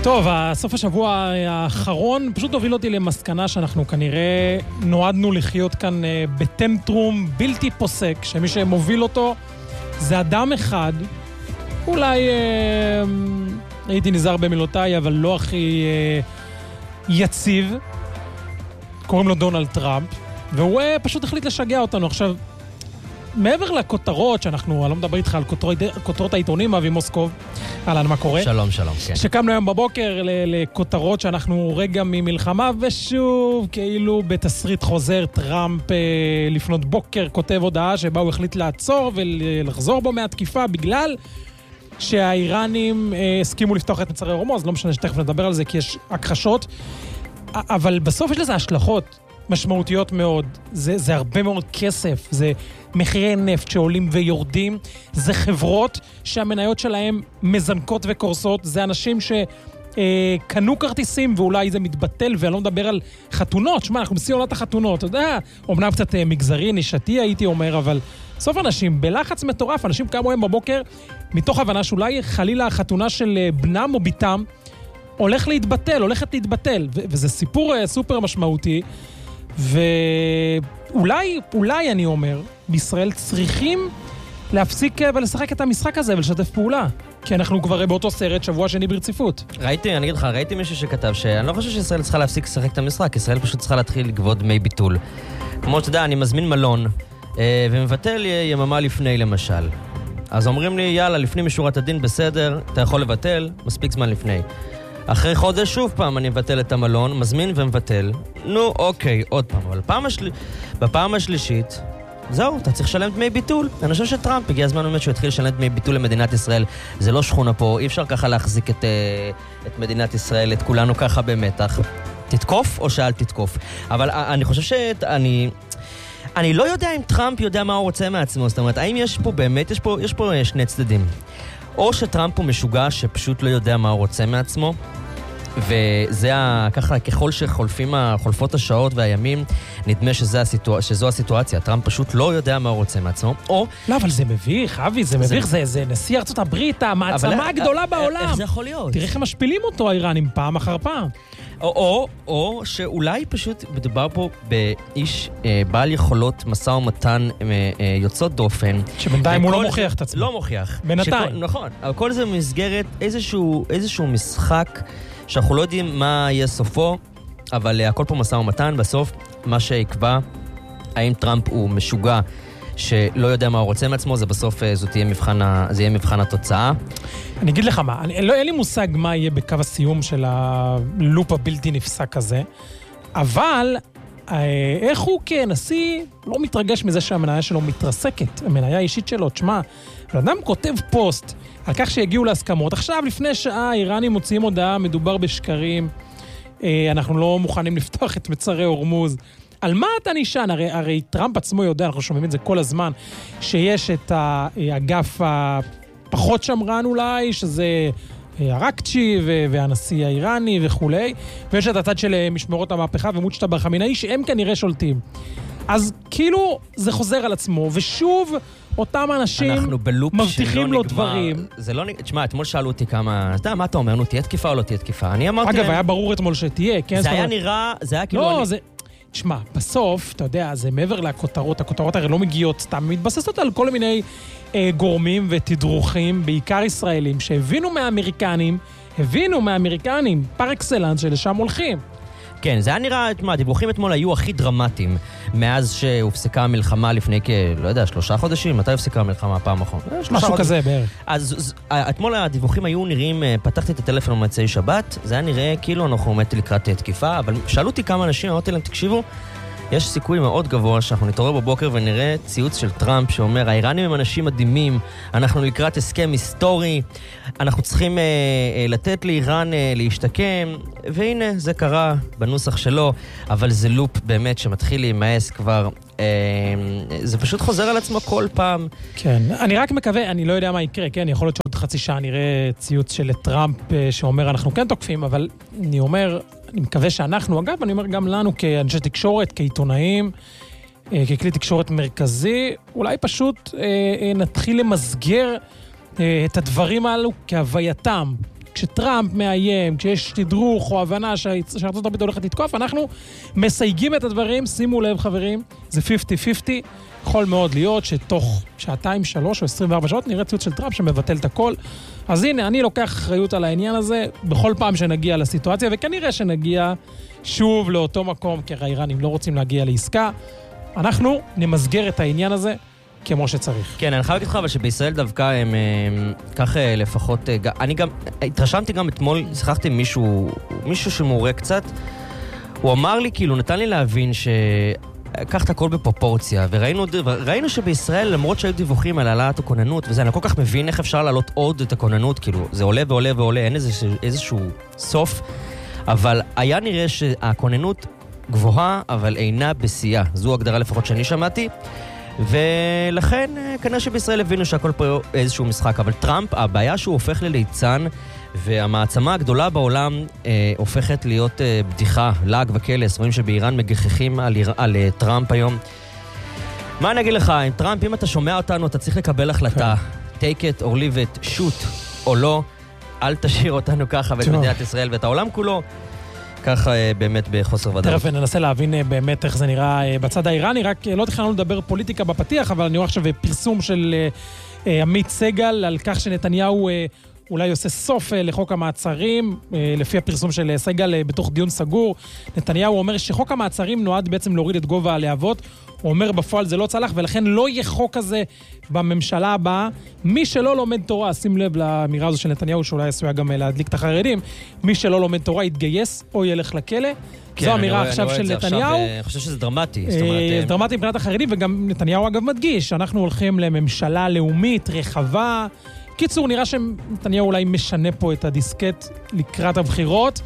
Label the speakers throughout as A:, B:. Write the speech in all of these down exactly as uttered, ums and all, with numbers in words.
A: טוב, הסוף השבוע האחרון פשוט הוביל אותי למסקנה שאנחנו כנראה נועדנו לחיות כאן בטנטרום בלתי פוסק, שמי שמוביל אותו זה אדם אחד, אולי אה, הייתי נזהר במילותיי, אבל לא הכי אה, יציב, קוראים לו דונלד טראמפ, והוא אה, פשוט החליט לשגע אותנו. עכשיו, מעבר לכותרות, שאנחנו, אני לא מדבר איתך על כותרות, כותרות העיתונים, אבי מוסקוב, אהלן, מה קורה?
B: שלום, שלום, כן.
A: שקמנו היום בבוקר לכותרות שאנחנו רגע ממלחמה, ושוב, כאילו בתסריט חוזר, טראמפ לפנות בוקר כותב הודעה שבה הוא החליט לעצור ולחזור בו מהתקיפה, בגלל שהאיראנים הסכימו לפתוח את מצרי הורמוז, לא משנה שתכף נדבר על זה, כי יש הכחשות, אבל בסוף יש לזה השלכות משמעותיות מאוד. זה, זה הרבה מאוד כסף, זה מחירי נפט שעולים ויורדים, זה חברות שהמניות שלהם מזנקות וקורסות, זה אנשים שקנו כרטיסים ואולי זה מתבטל, ואני לא מדבר על חתונות, שמה, אנחנו בשיא עונת החתונות, אתה יודע, אומנם קצת מגזרי, נשתי הייתי אומר, אבל סוף אנשים בלחץ מטורף, אנשים קמו היום בבוקר, מתוך הבנה שאולי חלילה החתונה של בנם או ביתם, הולך להתבטל, הולכת להתבטל, ו- וזה סיפור סופר משמעותי, ואולי, אולי אני אומר, בישראל צריכים להפסיק ולשחק את המשחק הזה ולשתף פעולה. כי אנחנו כבר באותו סרט שבוע שני ברציפות.
B: ראיתי, אני אגיד לך, ראיתי מישהו שכתב שאני לא חושב שישראל צריכה להפסיק לשחק את המשחק, ישראל פשוט צריכה להתחיל לגבות דמי ביטול. כמו שאתה יודע, אני מזמין מלון ומבטל יממה לפני למשל. אז אומרים לי, יאללה, לפני משורת הדין בסדר, אתה יכול לבטל, מספיק זמן לפני. אחרי חודש שוב פעם אני מבטל את המלון, מזמין ומבטל. נו, אוקיי, עוד פעם. אבל פעם השל... בפעם השלישית, זהו, אתה צריך לשלם דמי ביטול. אני חושב שטראמפ הגיע הזמן באמת שהוא התחיל לשלם דמי ביטול למדינת ישראל. זה לא שכונה פה, אי אפשר ככה להחזיק את, את מדינת ישראל, את כולנו ככה במתח. תתקוף או שאל תתקוף. אבל אני חושב שאני... אני לא יודע אם טראמפ יודע מה הוא רוצה מעצמו. זאת אומרת, האם יש פה באמת, יש פה, יש פה שני צדדים. או שטראמפ הוא משוגע שפשוט לא יודע מה הוא רוצה מעצמו, וזה ככה, ככל שחולפים חולפות השעות והימים, נדמה שזה הסיטואציה, שזו הסיטואציה. טראמפ פשוט לא יודע מה הוא רוצה מעצמו, או...
A: לא, אבל זה מביך, אבי, זה מביך, זה, זה נשיא ארצות הברית, המעצמה הגדולה בעולם.
B: איך זה יכול להיות?
A: תראה איך הם משפילים אותו, האיראנים, פעם אחר פעם.
B: או, או, או שאולי פשוט מדובר פה באיש אה, בעל יכולות מסע ומתן אה, אה, יוצאות דופן.
A: שבינתיים הוא לא מוכיח את עצמו.
B: לא מוכיח.
A: בינתיים.
B: שכל, נכון, אבל כל זה במסגרת איזשהו, איזשהו משחק שאנחנו לא יודעים מה יהיה סופו, אבל הכל פה מסע ומתן. בסוף מה שיקבע, האם טראמפ הוא משוגע שלא יודע מה הוא רוצה מעצמו, זה בסוף זה יהיה מבחן, זה יהיה מבחן התוצאה. אני
A: אגיד לך מה, אני, לא, אין לי מושג מה יהיה בקו הסיום של הלופ הבלתי נפסק הזה, אבל איך הוא כנשיא לא מתרגש מזה שהמניה שלו מתרסקת, המניה האישית שלו, תשמע, אדם כותב פוסט על כך שהגיעו להסכמות, עכשיו לפני שעה האיראנים מוציאים הודעה, מדובר בשקרים, אנחנו לא מוכנים לפתוח את מצרי הורמוז, על מה אתה נשען? הרי, הרי טראמפ עצמו יודע, אנחנו שומעים את זה כל הזמן, שיש את האגף הפחות שמרן אולי, שזה הרקצ'י והנשיא האיראני וכו', ויש את הצד של משמרות המהפכה ומוצ'טבה חמינאי, שהם כנראה שולטים. אז כאילו זה חוזר על עצמו, ושוב אותם אנשים מבטיחים לו דברים.
B: זה לא נגמר, תשמע, אתמול שאלו אותי כמה, אתה יודע, מה אתה אומר, נו, תהיה תקיפה או לא תהיה תקיפה? אני אמרתי
A: אגב, היה ברור אתמול שתהיה, כן?
B: זה היה נראה, זה היה כאילו...
A: לא, זה... תשמע, בסוף, אתה יודע, זה מעבר לכותרות, הכותרות הרי לא מגיעות סתם, מתבססות על כל מיני אה, גורמים ותדרוכים, בעיקר ישראלים, שהבינו מהאמריקנים, הבינו מהאמריקנים, פר אקסלנס שלשם הולכים.
B: כן, זה היה נראה, תשמע, הדיווחים אתמול היו הכי דרמטיים, מאז שהופסקה המלחמה לפני כ... לא יודע, שלושה חודשים? מתי הופסקה המלחמה פעם אחרונה?
A: משהו כזה בערך.
B: אז אתמול הדיווחים היו נראים, פתחתי את הטלפון במוצאי שבת, זה היה נראה כאילו אנחנו עומד לקראת תקיפה, אבל שאלו אותי כמה אנשים, אמרתי להם, תקשיבו, יש סיכוי מאוד גבוה שאנחנו נתעורר בבוקר ונראה ציוץ של טראמפ שאומר, האיראנים הם אנשים מדהימים, אנחנו לקראת הסכם היסטורי, אנחנו צריכים אה, אה, לתת לאיראן אה, להשתקם, והנה זה קרה בנוסח שלו, אבל זה לופ באמת שמתחיל להימאס כבר, אה, זה פשוט חוזר על עצמו כל פעם.
A: כן, אני רק מקווה, אני לא יודע מה יקרה, כן, יכול להיות שעוד חצי שעה נראה ציוץ של טראמפ אה, שאומר אנחנו כן תוקפים, אבל אני אומר... אני מקווה שאנחנו, אגב, אני אומר גם לנו כאנשי תקשורת, כעיתונאים, ככלי תקשורת מרכזי, אולי פשוט נתחיל למסגר את הדברים האלו כהווייתם. כשטראמפ מאיים, כשיש תדרוך או הבנה שארצות הברית הולכת לתקוף, אנחנו מסייגים את הדברים, שימו לב חברים, זה חמישים חמישים, יכול מאוד להיות שתוך שעתיים, שלוש או עשרים וארבע שעות נראה ציוץ של טראמפ שמבטל את הכל. אז הנה, אני לוקח אחריות על העניין הזה בכל פעם שנגיע לסיטואציה, וכנראה שנגיע שוב לאותו מקום, כי האיראנים לא רוצים להגיע לעסקה. אנחנו נמסגר את העניין הזה כמו שצריך.
B: כן, אני חייב להגיד לך, אבל שבישראל דווקא הם, כך לפחות, אני גם, התרשמתי גם אתמול, שיחקתי עם מישהו, מישהו שמורה קצת, הוא אמר לי, כאילו, נתן לי להבין ש... קח את הכל בפרופורציה, וראינו, וראינו שבישראל, למרות שהיו דיווחים על העלאת הכוננות, וזה, אני כל כך מבין איך אפשר לעלות עוד את הכוננות, כאילו, זה עולה ועולה ועולה, אין איזה, איזשהו סוף, אבל היה נראה שהכוננות גבוהה, אבל אינה בשיאה. זו הגדרה לפחות שאני שמעתי, ולכן כנראה שבישראל הבינו שהכל פה איזשהו משחק, אבל טראמפ, הבעיה שהוא הופך לליצן, והמעצמה הגדולה בעולם אה, הופכת להיות אה, בדיחה, לעג וקלס. רואים שבאיראן מגחכים על, על אה, טראמפ היום. מה אני אגיד לך, עם טראמפ, אם אתה שומע אותנו, אתה צריך לקבל החלטה. take it or leave it, shoot או לא, אל תשאיר אותנו ככה ואת מדינת ישראל ואת העולם כולו. ככה אה, באמת בחוסר ודאות.
A: תכף ננסה להבין אה, באמת איך זה נראה אה, בצד האיראני, רק אה, לא תכננו לדבר פוליטיקה בפתיח, אבל אני רואה עכשיו פרסום של אה, אה, עמית סגל על כך שנתניהו... אה, אולי עושה סוף לחוק המעצרים, לפי הפרסום של סגל בתוך דיון סגור. נתניהו אומר שחוק המעצרים נועד בעצם להוריד את גובה הלהבות. הוא אומר בפועל זה לא צלח, ולכן לא יהיה חוק הזה בממשלה הבאה. מי שלא לומד תורה, שים לב לאמירה הזו של נתניהו, שאולי עשויה גם להדליק את החרדים, מי שלא לומד תורה יתגייס או ילך לכלא.
B: כן,
A: זו אמירה עכשיו של נתניהו.
B: אני חושב שזה דרמטי.
A: זה דרמטי מבחינת החרדים, וגם נתניהו אגב מדגיש, אנחנו הולכים לממשלה לאומית, רחבה. קיצור, נראה שנתניהו אולי משנה פה את הדיסקט לקראת הבחירות,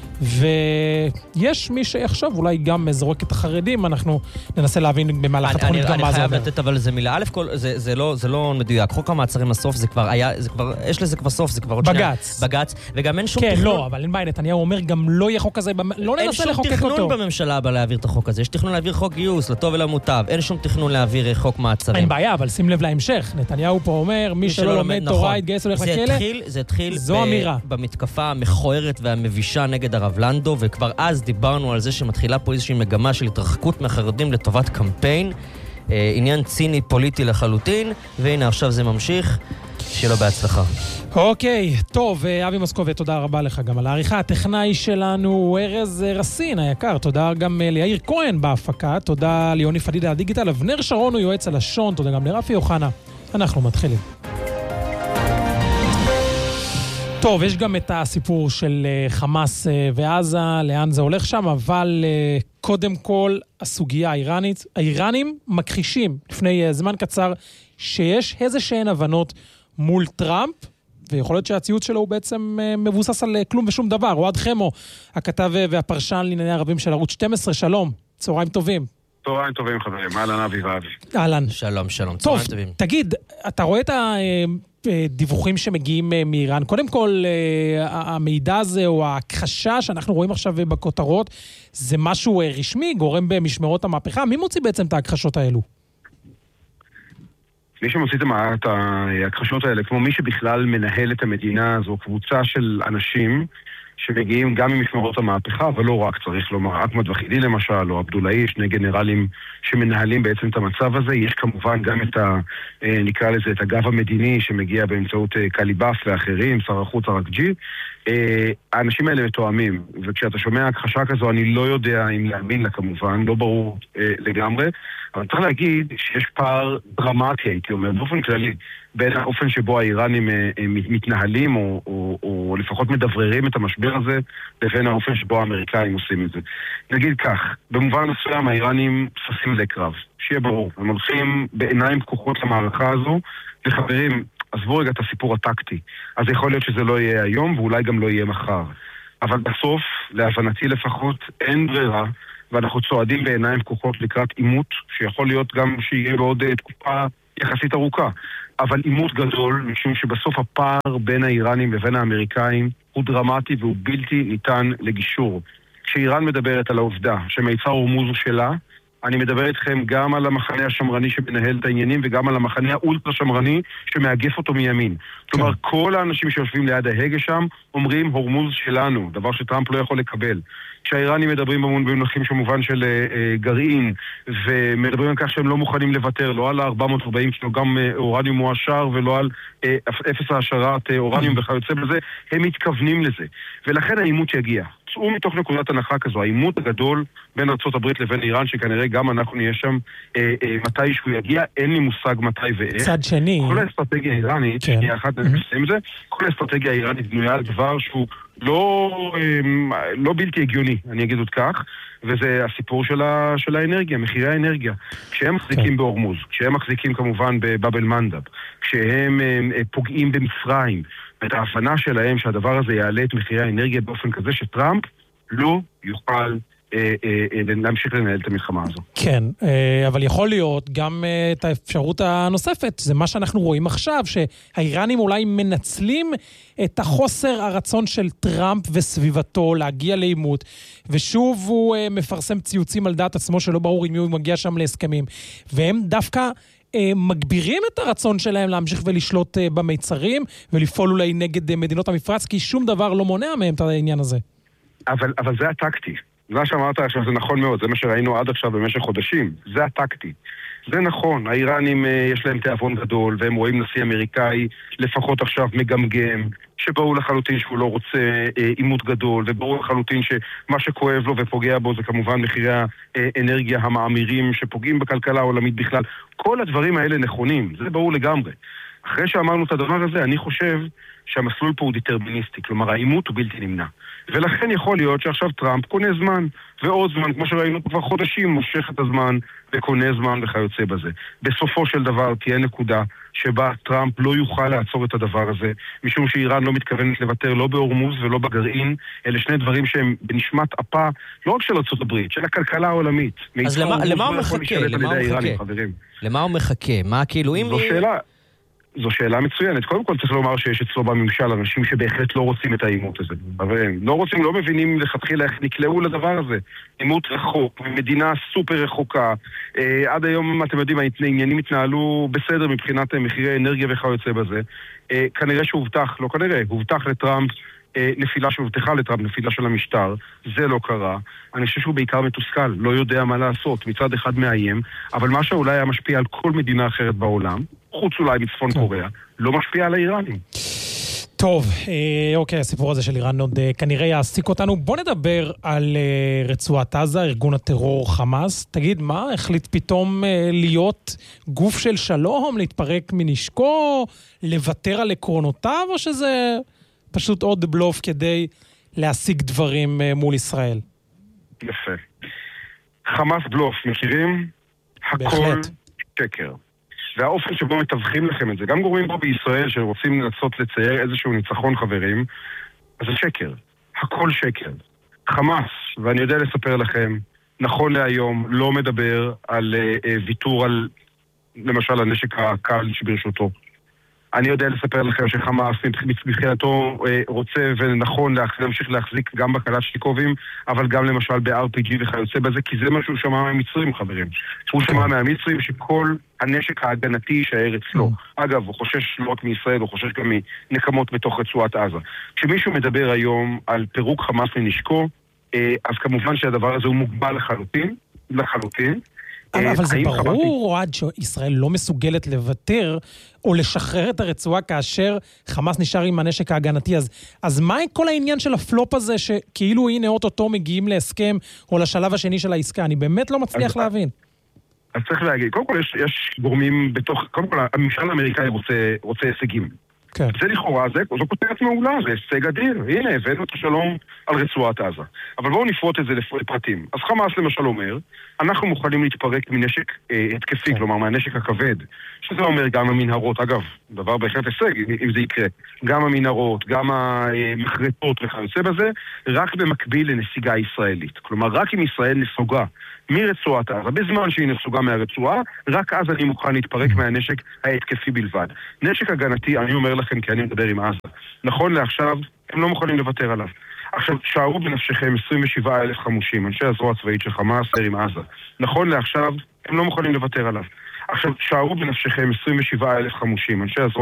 A: ויש מי שיחשוב, אולי גם זורק את החרדים, אנחנו ננסה להבין במהלך התוכנית גם מה זה אומר.
B: אני חייב לתת, אבל זה מילה. א' כל, זה, זה לא, זה לא מדויק. חוק המעצרים הסוף, זה כבר היה, זה כבר, יש לזה כבר סוף, זה כבר עוד שנייה.
A: בגץ.
B: בגץ, וגם אין שום
A: כן,
B: תכנון.
A: כן, לא, אבל אין בעיה, נתניהו אומר, גם לא יהיה חוק הזה, לא ננסה לחוקק אותו.
B: אין שום תכנון בממשלה הבא להעביר את החוק הזה. יש תכנון להעביר חוק גיוס, לטוב ולמוטב. אין שום תכנון להעביר חוק מעצרים.
A: אין בעיה, אבל שים לב להמשך. נתניהו פה אומר, מי שלא לומד תורה יתגייס הולך לכלא.
B: זה התחיל
A: ב-
B: במתקפה המכוערת והמבישה נגד הרב לנדו, וכבר אז דיברנו על זה שמתחילה פה איזושהי מגמה של התרחקות מהחרדים לטובת קמפיין, אה, עניין ציני פוליטי לחלוטין, והנה עכשיו זה ממשיך, שיהיה לו בהצלחה.
A: אוקיי, טוב, אבי מוסקובי, תודה רבה לך גם על העריכה. הטכנאי שלנו ארז רסין היקר, תודה גם ליאיר כהן בהפקה, תודה ליוני פדידה הדיגיטל, אבנר שרון הוא יועץ הלשון, תודה גם לרפי יוחנה. אנחנו מתחילים. טוב, יש גם את הסיפור של חמאס ועזה, לאן זה הולך שם, אבל קודם כל הסוגיה האיראנית, האיראנים מכחישים לפני זמן קצר שיש איזה שהן הבנות מול טראמפ, ויכול להיות שהציוץ שלו הוא בעצם מבוסס על כלום ושום דבר. אוהד חמו, הכתב והפרשן לענייני ערבים של ערוץ שתים עשרה, שלום, צהריים טובים.
C: צהריים טובים חברים, אהלן אבי ואבי.
A: אהלן.
B: שלום, שלום, צהריים טובים.
A: טוב, תגיד, אתה רואה את הדיווחים שמגיעים מאיראן? קודם כל, המידע הזה או ההכחשה שאנחנו רואים עכשיו בכותרות, זה משהו רשמי, גורם במשמרות המהפכה? מי מוציא בעצם את ההכחשות האלו?
C: מי שמוציא את ההכחשות האלה, כמו מי שבכלל מנהל את המדינה, זו קבוצה של אנשים שמגיעים גם ממשמרות המהפכה, אבל לא רק, צריך לומר, אחמד וחידי למשל, או עבדולאי, שני גנרלים שמנהלים בעצם את המצב הזה. יש כמובן גם את ה, נקרא לזה, את הגב המדיני שמגיע באמצעות קליבאף ואחרים, שר החוץ הרג'י. האנשים האלה מתואמים, וכשאתה שומע הכחשה כזו, אני לא יודע אם להאמין לה כמובן, לא ברור לגמרי, אבל צריך להגיד שיש פער דרמטי, הייתי אומר, באופן כללי, בין האופן שבו האיראנים מתנהלים, או, או, או לפחות מדבררים את המשבר הזה, לבין האופן שבו האמריקאים עושים את זה. נגיד כך, במובן מסוים האיראנים ששים לקרב, שיהיה ברור, הם הולכים בעיניים פקוחות למערכה הזו, וחברים, עזבו רגע את הסיפור הטקטי, אז יכול להיות שזה לא יהיה היום, ואולי גם לא יהיה מחר. אבל בסוף, להבנתי לפחות, אין ברירה, ואנחנו צועדים בעיניים פקוחות לקראת עימות, שיכול להיות גם שיהיה בעוד תקופה יחסית ארוכה. אבל עימות גדול, משום שבסוף הפער בין האיראנים לבין האמריקאים הוא דרמטי והוא בלתי ניתן לגישור. כשאיראן מדברת על העובדה שמיצר הורמוז שלה, אני מדבר איתכם גם על המחנה השמרני שמנהל את העניינים, וגם על המחנה האולטרה שמרני שמאגף אותו מימין. כלומר, כל האנשים שיושבים ליד ההגה שם אומרים הורמוז שלנו, דבר שטראמפ לא יכול לקבל. כשהאיראנים מדברים המון במונחים שמובן של uh, גרעין, ומדברים על כך שהם לא מוכנים לוותר, לא על ה-ארבע מאות וארבעים קילוגרם uh, אורניום מועשר, ולא על uh, אפס העשרת uh, אורניום וכיוצא בזה, הם מתכוונים לזה. ולכן העימות יגיע. צאו מתוך נקודת הנחה כזו, העימות הגדול בין ארצות הברית לבין איראן, שכנראה גם אנחנו נהיה שם uh, uh, מתי שהוא יגיע, אין לי מושג מתי ואיך.
A: צד שני.
C: כל האסטרטגיה האיראנית, כן. שנייה אחת נסיים את זה, כל האסטרטגיה האיראנית בנויה על דבר שהוא לא, לא בלתי הגיוני, אני אגיד עוד כך, וזה הסיפור של, ה, של האנרגיה, מחירי האנרגיה. כשהם מחזיקים okay. בהורמוז, כשהם מחזיקים כמובן בבאבל מנדב, כשהם פוגעים במצרים, את ההבנה שלהם שהדבר הזה יעלה את מחירי האנרגיה באופן כזה שטראמפ לא יוכל להמשיך לנהל את המלחמה הזו.
A: כן, אבל יכול להיות גם את האפשרות הנוספת, זה מה שאנחנו רואים עכשיו, שהאיראנים אולי מנצלים את החוסר הרצון של טראמפ וסביבתו להגיע לעימות, ושוב הוא מפרסם ציוצים על דעת עצמו שלא ברור אם הוא מגיע שם להסכמים, והם דווקא מגבירים את הרצון שלהם להמשיך ולשלוט במיצרים, ולפעול אולי נגד מדינות המפרץ, כי שום דבר לא מונע מהם את העניין הזה.
C: אבל, אבל זה הטקטי. מה שאמרת עכשיו זה נכון מאוד, זה מה שראינו עד עכשיו במשך חודשים, זה הטקטי. זה נכון, האיראנים יש להם תיאבון גדול, והם רואים נשיא אמריקאי לפחות עכשיו מגמגם, שברור לחלוטין שהוא לא רוצה עימות גדול, וברור לחלוטין שמה שכואב לו ופוגע בו זה כמובן מחירי האנרגיה המאמירים שפוגעים בכלכלה העולמית בכלל. כל הדברים האלה נכונים, זה ברור לגמרי. אחרי שאמרנו את הדבר הזה, אני חושב שהמסלול פה הוא דטרמיניסטי, כלומר העימות הוא בלתי נמנע. ולכן יכול להיות שעכשיו טראמפ קונה זמן, ועוד זמן, כמו שראינו כבר חודשים, מושך את הזמן וקונה זמן וכיוצא בזה. בסופו של דבר תהיה נקודה שבה טראמפ לא יוכל לעצור את הדבר הזה, משום שאיראן לא מתכוונת לוותר לא בהורמוז ולא בגרעין, אלה שני דברים שהם בנשמת אפה, לא רק של ארצות הברית, של הכלכלה העולמית.
B: אז למה, למה הוא מחכה? למה הוא מחכה? למה הוא מחכה? מה כאילו אם...
C: זו שאלה... זו שאלה מצוינת. קודם כל צריך לומר שיש אצלו בממשל אנשים שבהחלט לא רוצים את העימות הזה. אבל הם לא רוצים, לא מבינים לכתחילה איך נקלעו לדבר הזה. עימות רחוק, מדינה סופר רחוקה. אה, עד היום, אתם יודעים, העניינים התנהלו בסדר מבחינת מחירי אנרגיה וכיוצא בזה. אה, כנראה שהובטח, לא כנראה, הובטח לטראמפ אה, נפילה שהובטחה לטראמפ, נפילה של המשטר. זה לא קרה. אני חושב שהוא בעיקר מתוסכל, לא יודע מה לעשות. מצד אחד מאיים, אבל מה שאולי היה משפיע על כל מדינה אחרת בעולם, חוץ אולי מצפון קוריאה, לא משפיע על האיראנים.
A: טוב, אוקיי, הסיפור הזה של איראן עוד כנראה יעסיק אותנו. בוא נדבר על רצועת עזה, ארגון הטרור חמאס. תגיד, מה, החליט פתאום להיות גוף של שלום, להתפרק מנשקו, לוותר על עקרונותיו, או שזה פשוט עוד בלוף כדי להשיג דברים מול ישראל?
C: יפה. חמאס בלוף, מכירים? הכל שקר. והאופן שבו מתווכים לכם את זה, גם גורמים פה בישראל שרוצים לנסות לצייר איזשהו ניצחון חברים, אז זה שקר. הכל שקר. חמאס, ואני יודע לספר לכם, נכון להיום לא מדבר על אה, ויתור על, למשל, הנשק הקל שברשותו. אני יודע לספר לכם שחמאס מבחינתו רוצה ונכון להמשיך להחזיק גם בקלצ'ניקובים, אבל גם למשל ב-אר פי ג'י וכיוצא בזה, כי זה משהו שמע מהמצרים, חברים. הוא שמע מהמצרים שכל הנשק ההגנתי יישאר אצלו. אגב, הוא חושש לא רק מישראל, הוא חושש גם מנקמות בתוך רצועת עזה. כשמישהו מדבר היום על פירוק חמאס מנשקו, אז כמובן שהדבר הזה הוא מוגבל לחלוטין, לחלוטין.
A: אבל זה ברור, אוהד, שישראל לא מסוגלת לוותר או לשחרר את הרצועה כאשר חמאס נשאר עם הנשק ההגנתי. אז, אז מה כל העניין של הפלופ הזה שכאילו הנה אוטוטו מגיעים להסכם או לשלב השני של העסקה? אני באמת לא מצליח להבין.
C: אז צריך להגיד, קודם כל יש, יש גורמים בתוך, קודם כל הממשל האמריקאי רוצה, רוצה הישגים. כן. זה לכאורה, זה, זו כותרת מעולה, זה הישג אדיר. הנה, הבאנו את השלום על רצועת עזה. אבל בואו נפרוט את זה לפרטים. אז חמאס למשל אומר, אנחנו מוכנים להתפרק מנשק אה, התקפי, כן. כלומר מהנשק הכבד, שזה אומר גם המנהרות, אגב, דבר בהחלט הישג, אם זה יקרה, גם המנהרות, גם המחרטות וכיוצא בזה, רק במקביל לנסיגה ישראלית. כלומר, רק אם ישראל נסוגה מרצועת עזה, בזמן שהיא נסוגה מהרצועה, רק אז אני מוכן להתפרק מהנשק ההתקפי בלבד. נשק הגנתי, אני אומר לכם, כי אני מדבר עם עזה. נכון לעכשיו, הם לא מוכנים לוותר עליו. עכשיו, שערו בנפשכם עשרים ושבעה אלף חמושים, אנשי הזרוע הצבאית של חמאס, עם עזה. נכון לעכשיו, הם לא מוכנים לוותר עליו. עכשיו, שערו בנפשכם עשרים ושבעה אלף חמושים, אנשי הזרוע